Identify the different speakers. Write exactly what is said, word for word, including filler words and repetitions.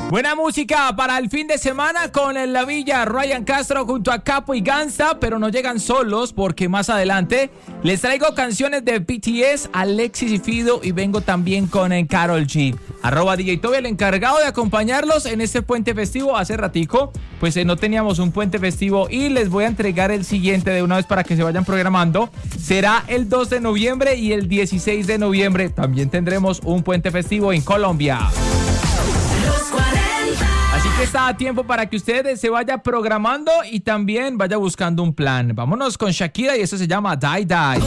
Speaker 1: Buena música para el fin de semana con el La Villa, Ryan Castro junto a Capo y Gangsta, pero no llegan solos porque más adelante les traigo canciones de B T S, Alexis y Fido y vengo también con Karol G. Arroba D J Toby, el encargado de acompañarlos en este puente festivo. Hace ratico, pues eh, no teníamos un puente festivo y les voy a entregar el siguiente de una vez para que se vayan programando. Será el dos de noviembre y el dieciséis de noviembre. También tendremos un puente festivo en Colombia. Así que está a tiempo para que usted se vaya programando y también vaya buscando un plan. Vámonos con Shakira y eso se llama Die Die.